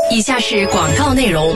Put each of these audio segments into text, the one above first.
以下是广告内容。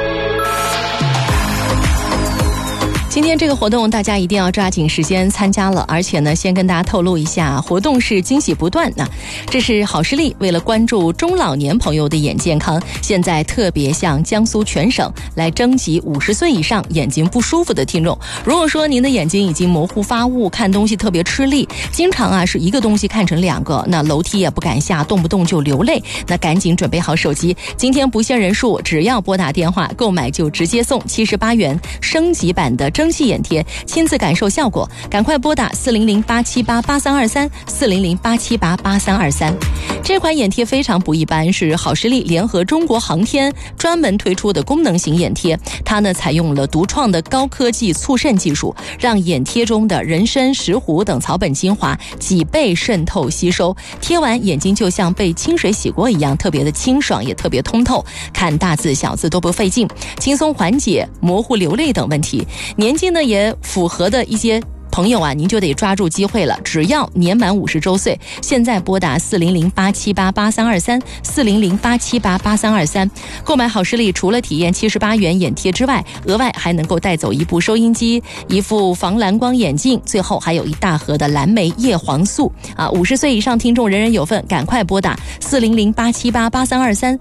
今天这个活动大家一定要抓紧时间参加了，而且呢，先跟大家透露一下，活动是惊喜不断。这是好视力为了关注中老年朋友的眼健康，现在特别向江苏全省来征集50岁以上眼睛不舒服的听众。如果说您的眼睛已经模糊发雾，看东西特别吃力，经常是一个东西看成两个，那楼梯也不敢下，动不动就流泪，那赶紧准备好手机，今天不限人数，只要拨打电话购买就直接送78元升级版的蒸汽眼贴，亲自感受效果，赶快拨打400-878-8323 400-878-8323。这款眼贴非常不一般，是好视力联合中国航天专门推出的功能型眼贴，它呢采用了独创的高科技促渗技术，让眼贴中的人参、石斛等草本精华几倍渗透吸收，贴完眼睛就像被清水洗过一样，特别的清爽，也特别通透，看大字小字都不费劲，轻松缓解模糊流泪等问题。年纪呢也符合的一些朋友您就得抓住机会了，只要年满50周岁，现在拨打400-878-8323 400-878-8323，购买好视力除了体验78元眼贴之外，额外还能够带走一部收音机、一副防蓝光眼镜，最后还有一大盒的蓝莓叶黄素50岁以上听众人人有份，赶快拨打400-878-8323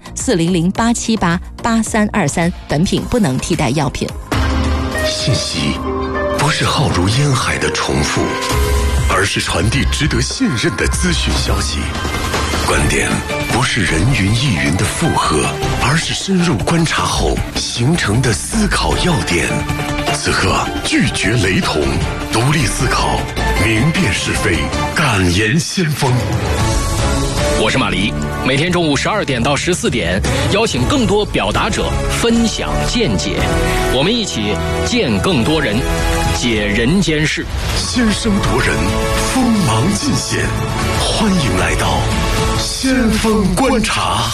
400-878-8323，本品不能替代药品。 信息不是浩如烟海的重复，而是传递值得信任的资讯消息。观点不是人云亦云的附和，而是深入观察后形成的思考要点。此刻拒绝雷同，独立思考，明辨是非，敢言先锋。 我是马黎，每天中午12点到14点，邀请更多表达者分享见解，我们一起见更多人，解人间事， 先声夺人，锋芒尽显。欢迎来到先锋观察。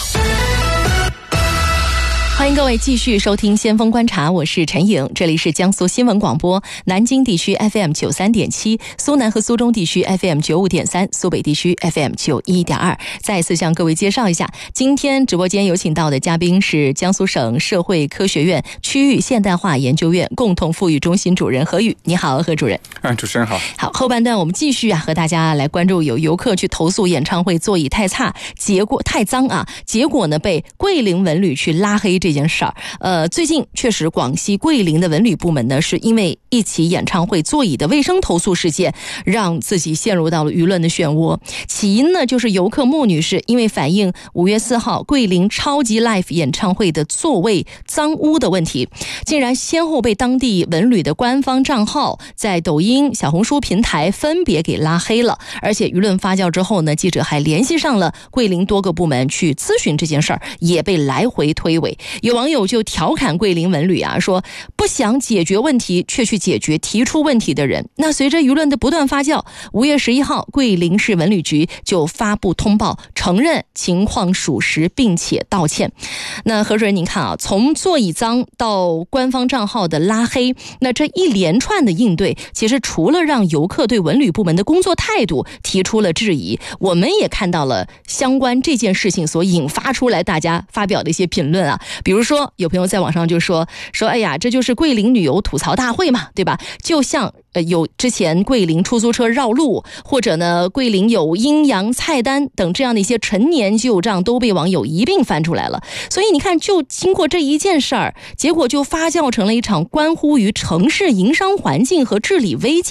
欢迎各位继续收听先锋观察，我是陈颖，这里是江苏新闻广播，南京地区 FM 93.7，苏南和苏中地区 FM 95.3，苏北地区 FM 91.2。再次向各位介绍一下，今天直播间有请到的嘉宾是江苏省社会科学院区域现代化研究院共同富裕中心主任何宇。你好，何主任。 主持人好。 好，后半段我们继续和大家来关注有游客去投诉演唱会座椅太差，结果太脏结果呢被桂林文旅去拉黑这件事儿。最近确实广西桂林的文旅部门呢，是因为一起演唱会座椅的卫生投诉事件，让自己陷入到了舆论的漩涡。起因呢，就是游客莫女士因为反映5月4号桂林超级 Live 演唱会的座位脏污的问题，竟然先后被当地文旅的官方账号在抖音、小红书平台分别给拉黑了。而且舆论发酵之后呢，记者还联系上了桂林多个部门去咨询这件事儿，也被来回推诿。有网友就调侃桂林文旅说不想解决问题却去解决提出问题的人。那随着舆论的不断发酵，5月11号桂林市文旅局就发布通报，承认情况属实并且道歉。那何主任您看从座椅脏到官方账号的拉黑，那这一连串的应对，其实除了让游客对文旅部门的工作态度提出了质疑，我们也看到了相关这件事情所引发出来大家发表的一些评论比如说有朋友在网上就说哎呀，这就是桂林旅游吐槽大会嘛，对吧？就像有之前桂林出租车绕路，或者呢桂林有阴阳菜单等这样的一些陈年旧账都被网友一并翻出来了。所以你看，就经过这一件事儿，结果就发酵成了一场关乎于城市营商环境和治理危机